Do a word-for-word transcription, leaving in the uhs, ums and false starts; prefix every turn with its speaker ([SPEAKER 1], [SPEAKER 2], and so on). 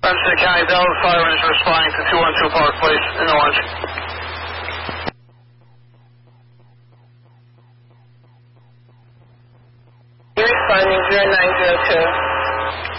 [SPEAKER 1] Hudson County Dallas Fire is responding to two one two Park Place in Orange.
[SPEAKER 2] You're responding zero nine zero two.